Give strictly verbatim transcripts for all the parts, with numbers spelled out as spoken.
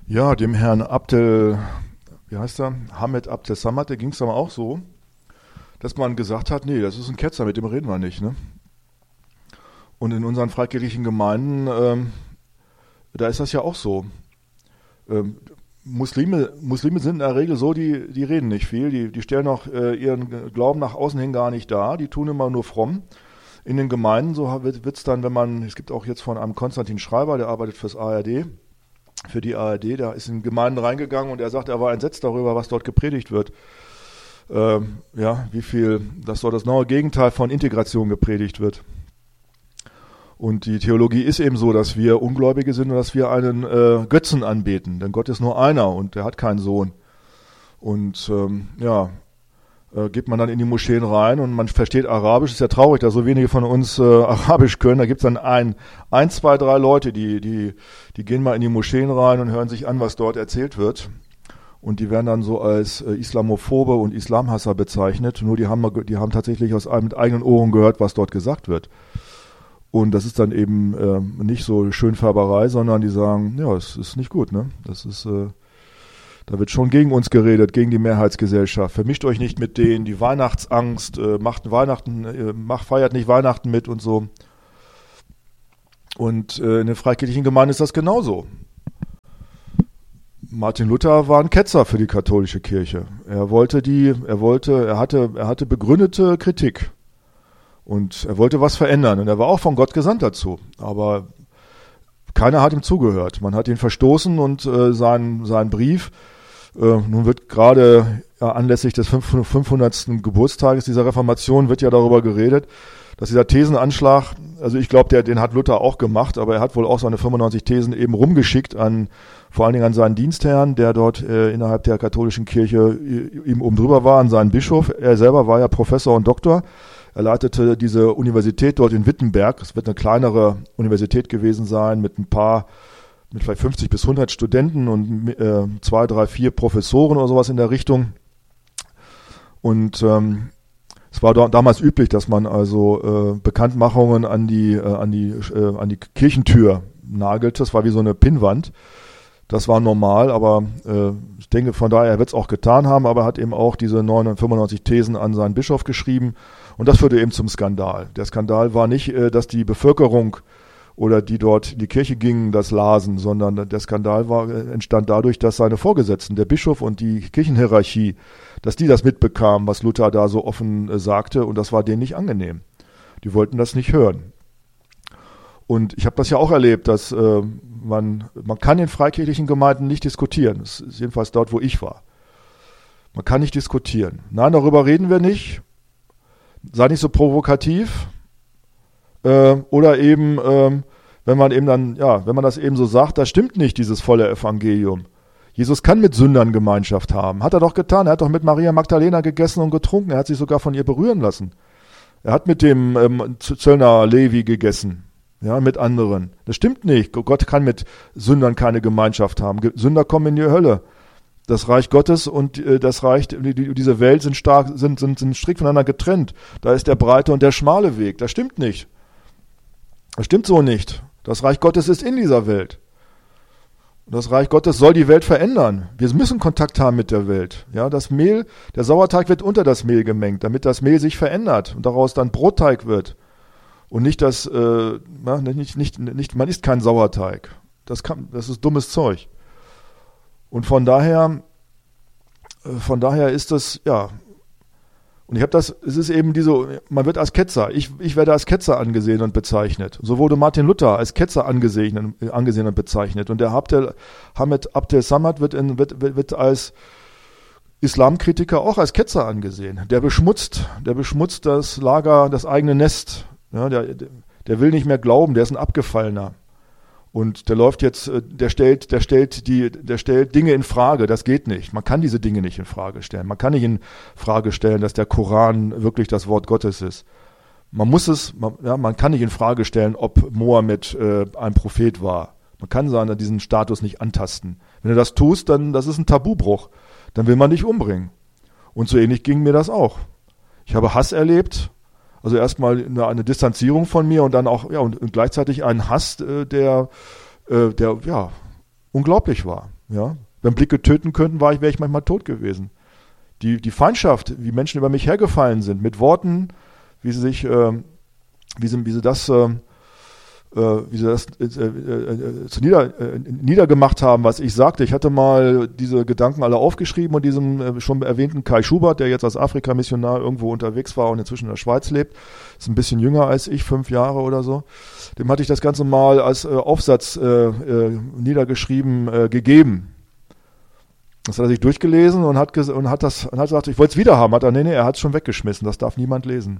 Ja, dem Herrn Abdel, wie heißt er? Hamed Abdel Samad, der ging es aber auch so, dass man gesagt hat, nee, das ist ein Ketzer, mit dem reden wir nicht. Ne? Und in unseren freikirchlichen Gemeinden, ähm, da ist das ja auch so. Ähm, Muslime, Muslime sind in der Regel so, die, die reden nicht viel, die, die stellen auch äh, ihren Glauben nach außen hin gar nicht dar, die tun immer nur fromm. In den Gemeinden, so wird es dann, wenn man, es gibt auch jetzt von einem Konstantin Schreiber, der arbeitet fürs A R D, für die A R D, der ist in Gemeinden reingegangen und er sagt, er war entsetzt darüber, was dort gepredigt wird. Ähm, ja, wie viel, dass dort das genaue Gegenteil von Integration gepredigt wird. Und die Theologie ist eben so, dass wir Ungläubige sind und dass wir einen äh, Götzen anbeten. Denn Gott ist nur einer und er hat keinen Sohn. Und ähm, ja, äh, geht man dann in die Moscheen rein und man versteht Arabisch. Ist ja traurig, dass so wenige von uns äh, Arabisch können. Da gibt es dann ein, ein, zwei, drei Leute, die, die, die gehen mal in die Moscheen rein und hören sich an, was dort erzählt wird. Und die werden dann so als äh, Islamophobe und Islamhasser bezeichnet. Nur die haben, die haben tatsächlich aus mit eigenen Ohren gehört, was dort gesagt wird. Und das ist dann eben äh, nicht so Schönfärberei, sondern die sagen, ja, es ist nicht gut, ne? Das ist, äh, da wird schon gegen uns geredet, gegen die Mehrheitsgesellschaft. Vermischt euch nicht mit denen, die Weihnachtsangst, äh, macht Weihnachten, äh, macht, feiert nicht Weihnachten mit und so. Und äh, in den freikirchlichen Gemeinden ist das genauso. Martin Luther war ein Ketzer für die katholische Kirche. Er wollte die, er wollte, er hatte, er hatte begründete Kritik. Und er wollte was verändern und er war auch von Gott gesandt dazu. Aber keiner hat ihm zugehört. Man hat ihn verstoßen und äh, sein, sein Brief, äh, nun wird gerade ja, anlässlich des fünfhundertsten Geburtstages dieser Reformation wird ja darüber geredet, dass dieser Thesenanschlag, also ich glaube, den hat Luther auch gemacht, aber er hat wohl auch seine fünfundneunzig Thesen eben rumgeschickt an, vor allen Dingen an seinen Dienstherrn, der dort äh, innerhalb der katholischen Kirche äh, ihm oben drüber war, an seinen Bischof. Er selber war ja Professor und Doktor. Er leitete diese Universität dort in Wittenberg. Es wird eine kleinere Universität gewesen sein mit ein paar, mit vielleicht fünfzig bis hundert Studenten und äh, zwei, drei, vier Professoren oder sowas in der Richtung. Und ähm, es war da, damals üblich, dass man also äh, Bekanntmachungen an die, äh, an die, äh, an die Kirchentür nagelte. Das war wie so eine Pinnwand. Das war normal, aber äh, ich denke, von daher, er wird es auch getan haben, aber er hat eben auch diese neunhundertfünfundneunzig Thesen an seinen Bischof geschrieben und das führte eben zum Skandal. Der Skandal war nicht, äh, dass die Bevölkerung oder die dort in die Kirche gingen, das lasen, sondern der Skandal war, äh, entstand dadurch, dass seine Vorgesetzten, der Bischof und die Kirchenhierarchie, dass die das mitbekamen, was Luther da so offen äh, sagte und das war denen nicht angenehm. Die wollten das nicht hören. Und ich habe das ja auch erlebt, dass äh, man, man kann in freikirchlichen Gemeinden nicht diskutieren. Das ist jedenfalls dort, wo ich war. Man kann nicht diskutieren. Nein, darüber reden wir nicht. Sei nicht so provokativ. Äh, oder eben, äh, wenn man eben dann, ja, wenn man das eben so sagt, das stimmt nicht, dieses volle Evangelium. Jesus kann mit Sündern Gemeinschaft haben. Hat er doch getan. Er hat doch mit Maria Magdalena gegessen und getrunken. Er hat sich sogar von ihr berühren lassen. Er hat mit dem ähm, Zöllner Levi gegessen. Ja, mit anderen. Das stimmt nicht. Gott kann mit Sündern keine Gemeinschaft haben. Sünder kommen in die Hölle. Das Reich Gottes und äh, das Reich, die, diese Welt sind stark, sind, sind, sind strikt voneinander getrennt. Da ist der breite und der schmale Weg. Das stimmt nicht. Das stimmt so nicht. Das Reich Gottes ist in dieser Welt. Und das Reich Gottes soll die Welt verändern. Wir müssen Kontakt haben mit der Welt. Ja, das Mehl, der Sauerteig wird unter das Mehl gemengt, damit das Mehl sich verändert und daraus dann Brotteig wird. Und nicht das, äh, nicht, nicht, nicht, man isst keinen Sauerteig. Das kann, das ist dummes Zeug. Und von daher, äh, von daher ist das, ja. Und ich habe das, es ist eben diese, man wird als Ketzer, ich, ich werde als Ketzer angesehen und bezeichnet. So wurde Martin Luther als Ketzer angesehen, angesehen und bezeichnet. Und der Abdel, Hamed Abdel Samad wird, in, wird, wird, wird als Islamkritiker auch als Ketzer angesehen. Der beschmutzt, der beschmutzt das Lager, das eigene Nest. Ja, der, der will nicht mehr glauben, der ist ein Abgefallener. Und der läuft jetzt, der stellt, der stellt die, der stellt Dinge in Frage. Das geht nicht. Man kann diese Dinge nicht in Frage stellen. Man kann nicht in Frage stellen, dass der Koran wirklich das Wort Gottes ist. Man muss es, man, ja, man kann nicht in Frage stellen, ob Mohammed äh, ein Prophet war. Man kann seinen, diesen Status nicht antasten. Wenn du das tust, dann, das ist ein Tabubruch. Dann will man dich umbringen. Und so ähnlich ging mir das auch. Ich habe Hass erlebt. Also erstmal eine, eine Distanzierung von mir und dann auch, ja, und, und gleichzeitig einen Hass, äh, der, äh, der, ja, unglaublich war. Ja? Wenn Blicke töten könnten, war ich, wäre ich manchmal tot gewesen. Die, die Feindschaft, wie Menschen über mich hergefallen sind, mit Worten, wie sie sich, äh, wie sie, wie sie das, äh, wie sie das äh, äh, zu nieder, äh, niedergemacht haben, was ich sagte. Ich hatte mal diese Gedanken alle aufgeschrieben und diesem äh, schon erwähnten Kai Schubert, der jetzt als Afrika-Missionar irgendwo unterwegs war und inzwischen in der Schweiz lebt, ist ein bisschen jünger als ich, fünf Jahre oder so. Dem hatte ich das Ganze mal als äh, Aufsatz äh, äh, niedergeschrieben äh, gegeben. Das hat er sich durchgelesen und hat, ges- und hat, das, und hat gesagt, ich wollte es wieder haben. Hat er, nee, nee, er hat es schon weggeschmissen, das darf niemand lesen.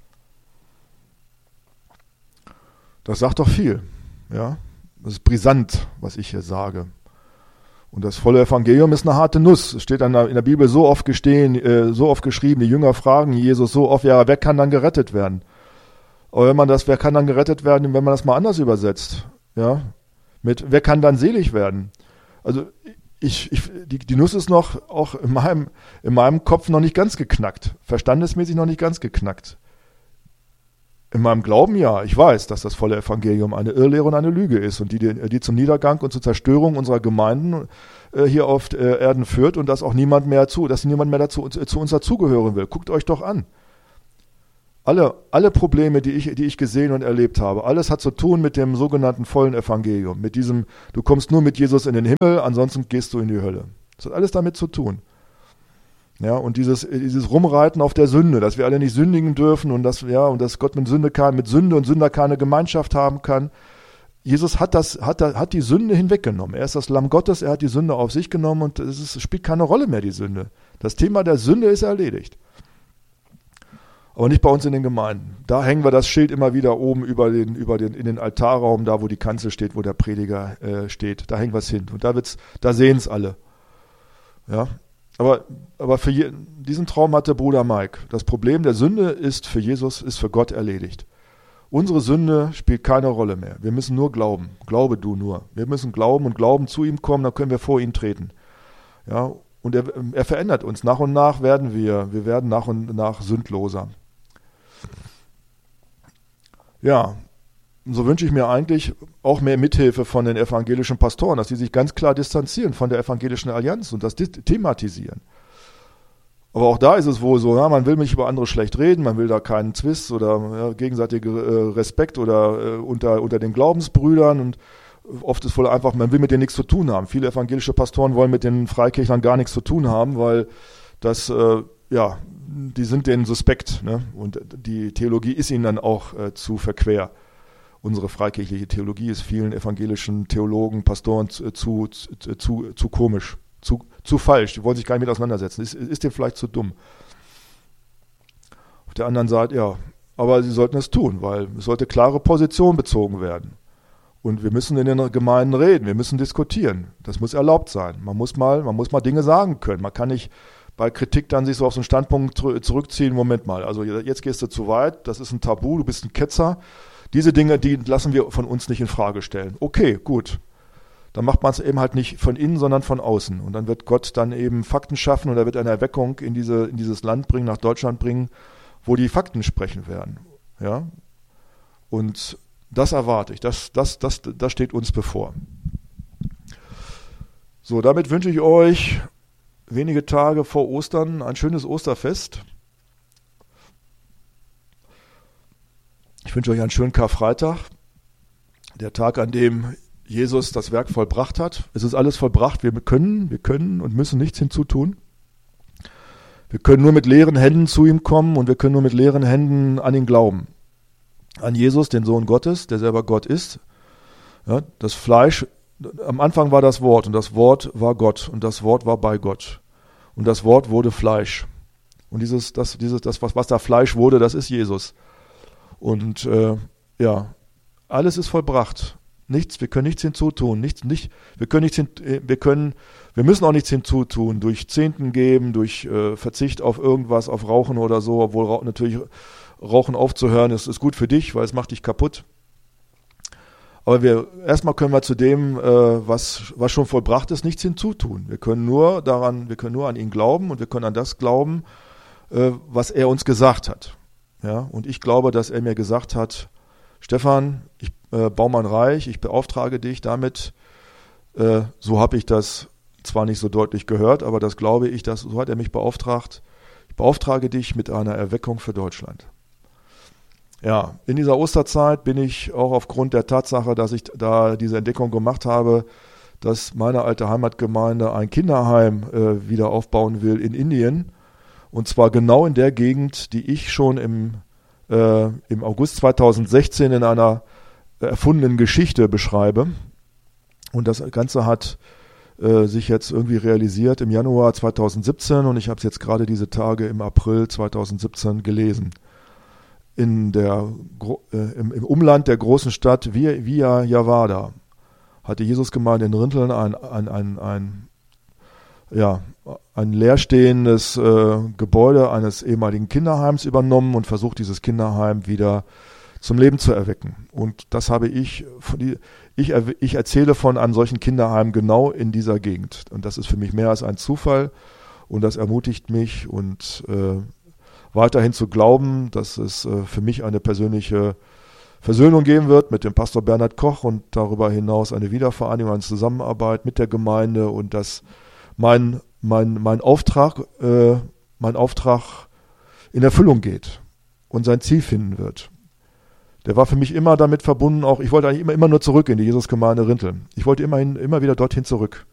Das sagt doch viel, ja. Das ist brisant, was ich hier sage. Und das volle Evangelium ist eine harte Nuss. Es steht dann in der Bibel so oft gestehen, äh, so oft geschrieben, die Jünger fragen Jesus so oft, ja, wer kann dann gerettet werden? Aber wenn man das, wer kann dann gerettet werden, wenn man das mal anders übersetzt, ja, mit, wer kann dann selig werden? Also, ich, ich, die, die Nuss ist noch, auch in meinem, in meinem Kopf noch nicht ganz geknackt. Verstandesmäßig noch nicht ganz geknackt. In meinem Glauben ja. Ich weiß, dass das volle Evangelium eine Irrlehre und eine Lüge ist und die, die, die zum Niedergang und zur Zerstörung unserer Gemeinden äh, hier auf äh, Erden führt und dass auch niemand mehr zu, dass niemand mehr dazu, zu, zu uns dazugehören will. Guckt euch doch an. Alle, alle Probleme, die ich, die ich gesehen und erlebt habe, alles hat zu tun mit dem sogenannten vollen Evangelium. Mit diesem, du kommst nur mit Jesus in den Himmel, ansonsten gehst du in die Hölle. Das hat alles damit zu tun. Ja, und dieses, dieses Rumreiten auf der Sünde, dass wir alle nicht sündigen dürfen und dass, ja, und dass Gott mit Sünde, kann, mit Sünde und Sünder keine Gemeinschaft haben kann. Jesus hat das, hat, hat die Sünde hinweggenommen. Er ist das Lamm Gottes, er hat die Sünde auf sich genommen und es ist, spielt keine Rolle mehr, die Sünde. Das Thema der Sünde ist erledigt. Aber nicht bei uns in den Gemeinden. Da hängen wir das Schild immer wieder oben über den, über den, in den Altarraum, da wo die Kanzel steht, wo der Prediger äh, steht. Da hängen wir es hin. Und da wird's, da sehen es alle. Ja. Aber, aber für je, diesen Traum hatte Bruder Mike. Das Problem der Sünde ist für Jesus, ist für Gott erledigt. Unsere Sünde spielt keine Rolle mehr. Wir müssen nur glauben. Glaube du nur. Wir müssen glauben und glauben zu ihm kommen, dann können wir vor ihn treten. Ja, und er, er verändert uns. Nach und nach werden wir, wir werden nach und nach sündloser. Ja, so wünsche ich mir eigentlich auch mehr Mithilfe von den evangelischen Pastoren, dass sie sich ganz klar distanzieren von der evangelischen Allianz und das thematisieren. Aber auch da ist es wohl so, ja, man will nicht über andere schlecht reden, man will da keinen Zwist oder ja, gegenseitigen äh, Respekt oder äh, unter, unter den Glaubensbrüdern und oft ist wohl einfach, man will mit denen nichts zu tun haben. Viele evangelische Pastoren wollen mit den Freikirchlern gar nichts zu tun haben, weil das, äh, ja, die sind denen suspekt, ne? Und die Theologie ist ihnen dann auch äh, zu verquer. Unsere freikirchliche Theologie ist vielen evangelischen Theologen, Pastoren zu, zu, zu, zu komisch, zu, zu falsch. Die wollen sich gar nicht mit auseinandersetzen. Ist, ist denen vielleicht zu dumm. Auf der anderen Seite, ja, aber sie sollten es tun, weil es sollte klare Position bezogen werden. Und wir müssen in den Gemeinden reden, wir müssen diskutieren. Das muss erlaubt sein. Man muss mal, man muss mal Dinge sagen können. Man kann nicht bei Kritik dann sich so auf so einen Standpunkt zurückziehen. Moment mal, also jetzt gehst du zu weit, das ist ein Tabu, du bist ein Ketzer. Diese Dinge, die lassen wir von uns nicht in Frage stellen. Okay, gut. Dann macht man es eben halt nicht von innen, sondern von außen. Und dann wird Gott dann eben Fakten schaffen und er wird eine Erweckung in, diese, in dieses Land bringen, nach Deutschland bringen, wo die Fakten sprechen werden. Ja? Und das erwarte ich. Das, das, das, das steht uns bevor. So, damit wünsche ich euch wenige Tage vor Ostern ein schönes Osterfest. Ich wünsche euch einen schönen Karfreitag, der Tag, an dem Jesus das Werk vollbracht hat. Es ist alles vollbracht. Wir können, wir können und müssen nichts hinzutun. Wir können nur mit leeren Händen zu ihm kommen und wir können nur mit leeren Händen an ihn glauben. An Jesus, den Sohn Gottes, der selber Gott ist. Ja, das Fleisch, am Anfang war das Wort und das Wort war Gott und das Wort war bei Gott. Und das Wort wurde Fleisch. Und dieses, das, dieses, das, was, was da Fleisch wurde, das ist Jesus. Und äh, ja, alles ist vollbracht. Nichts, wir können nichts hinzutun. Nichts, nicht, wir können nichts hin, wir können, wir müssen auch nichts hinzutun. Durch Zehnten geben, durch äh, Verzicht auf irgendwas, auf Rauchen oder so, obwohl Rauch, natürlich Rauchen aufzuhören ist, ist gut für dich, weil es macht dich kaputt. Aber wir erstmal können wir zu dem, äh, was, was schon vollbracht ist, nichts hinzutun. Wir können nur daran, wir können nur an ihn glauben und wir können an das glauben, äh, was er uns gesagt hat. Ja, und ich glaube, dass er mir gesagt hat, Stefan, ich äh, baue mein Reich, ich beauftrage dich damit, äh, so habe ich das zwar nicht so deutlich gehört, aber das glaube ich, dass, so hat er mich beauftragt. Ich beauftrage dich mit einer Erweckung für Deutschland. Ja, in dieser Osterzeit bin ich auch aufgrund der Tatsache, dass ich da diese Entdeckung gemacht habe, dass meine alte Heimatgemeinde ein Kinderheim äh, wieder aufbauen will in Indien. Und zwar genau in der Gegend, die ich schon im, äh, im August zweitausendsechzehn in einer erfundenen Geschichte beschreibe. Und das Ganze hat äh, sich jetzt irgendwie realisiert im Januar zweitausendsiebzehn und ich habe es jetzt gerade diese Tage im April zweitausendsiebzehn gelesen. In der, äh, im, im Umland der großen Stadt Via Javada hat die Jesusgemeinde in Rinteln ein, ein, ein, ein, ja, ein leerstehendes äh, Gebäude eines ehemaligen Kinderheims übernommen und versucht, dieses Kinderheim wieder zum Leben zu erwecken. Und das habe ich, von die, ich, ich erzähle von einem solchen Kinderheim genau in dieser Gegend. Und das ist für mich mehr als ein Zufall und das ermutigt mich und äh, weiterhin zu glauben, dass es äh, für mich eine persönliche Versöhnung geben wird mit dem Pastor Bernhard Koch und darüber hinaus eine Wiedervereinigung, eine Zusammenarbeit mit der Gemeinde und dass mein, mein, mein Auftrag, äh, mein Auftrag in Erfüllung geht und sein Ziel finden wird. Der war für mich immer damit verbunden, auch ich wollte eigentlich immer, immer nur zurück in die Jesusgemeinde Rinteln. Ich wollte immerhin immer wieder dorthin zurück.